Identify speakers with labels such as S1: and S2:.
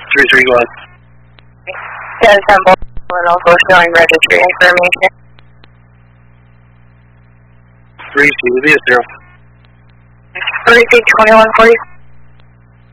S1: 3-3, go ahead.
S2: 10-10 and also showing registry information.
S1: 3-2, be a 0.
S2: 3-21, please.